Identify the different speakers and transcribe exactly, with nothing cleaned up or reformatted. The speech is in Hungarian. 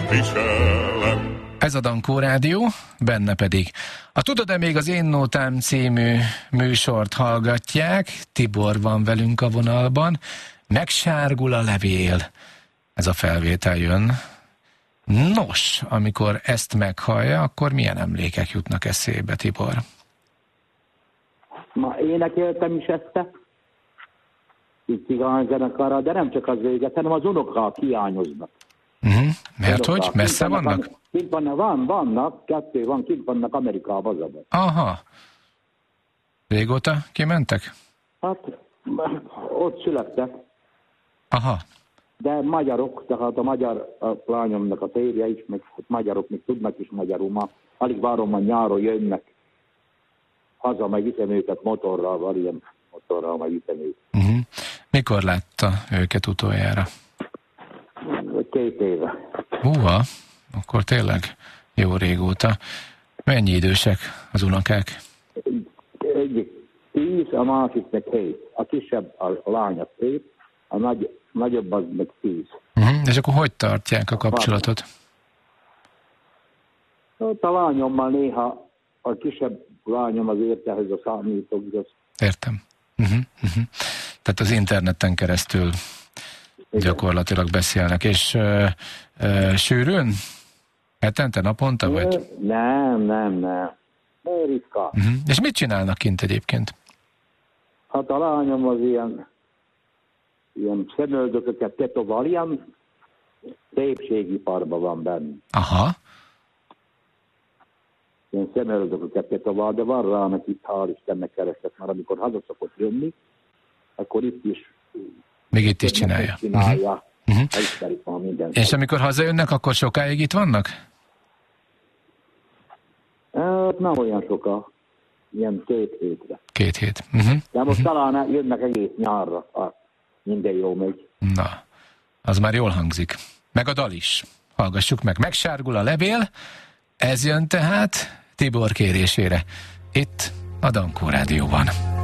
Speaker 1: viselem.
Speaker 2: Ez a Dankó Rádió, benne pedig a Tudod-e még az Én Nótám című műsort hallgatják. Tibor van velünk a vonalban. Megsárgul a levél. Ez a felvétel jön. Nos, amikor ezt meghallja, akkor milyen emlékek jutnak eszébe, Tibor?
Speaker 3: Ma énekeltem is ezt, így cigányzenekarral, de nem csak az véget, hanem az unokák hiányoznak.
Speaker 2: Uh-huh. Mert
Speaker 3: unokák.
Speaker 2: hogy? Messze
Speaker 3: kint
Speaker 2: vannak?
Speaker 3: vannak? Kint vannak, van, vannak, kettő van, kint vannak Amerikában az abban.
Speaker 2: Aha. Régóta kimentek?
Speaker 3: Hát, ott születtek.
Speaker 2: Aha.
Speaker 3: De magyarok, tehát a magyar a lányomnak a férje is, meg magyarok még tudnak is magyarul, ma alig várom, hogy nyáron jönnek haza, meg viszem őket motorral, van ilyen motorral, meg viszem őket.
Speaker 2: Uh-huh. Mikor látta őket utoljára?
Speaker 3: Két éve.
Speaker 2: Húha, akkor tényleg jó régóta. Mennyi idősek az unokák?
Speaker 3: Egyik tíz, a másik meg hét. A kisebb a lány a hét, a nagy, nagyobb az meg tíz.
Speaker 2: Uh-huh. És akkor hogy tartják a kapcsolatot?
Speaker 3: Hát a lányommal néha, a kisebb lányom az értehez a számítógép.
Speaker 2: Értem. Uh-huh. Uh-huh. Tehát az interneten keresztül igen, gyakorlatilag beszélnek. És uh, uh, sűrűn? Hetente, naponta, vagy?
Speaker 3: Nem, nem, nem. Ritka.
Speaker 2: Uh-huh. És mit csinálnak kint egyébként?
Speaker 3: Hát a lányom az ilyen ilyen szemöldököket tetovál, ilyen szépségiparban van benne.
Speaker 2: Aha.
Speaker 3: Ilyen szemöldököket tetovál, de van rá, mert itt hál' Istennek keresett, már amikor haza szokott jönni, akkor itt is
Speaker 2: még itt is csinálja.
Speaker 3: csinálja.
Speaker 2: Uh-huh.
Speaker 3: Elismerik már mindent.
Speaker 2: És amikor hazajönnek, akkor sokáig itt vannak?
Speaker 3: Hát nem olyan soká. Ilyen két hétre.
Speaker 2: Két hét. Uh-huh.
Speaker 3: De most
Speaker 2: uh-huh.
Speaker 3: talán jönnek egész nyárra. Ah, minden jó megy.
Speaker 2: Na, az már jól hangzik. Meg a dal is. Hallgassuk meg. Megsárgul a levél. Ez jön tehát Tibor kérésére. Itt a Dankó Rádióban.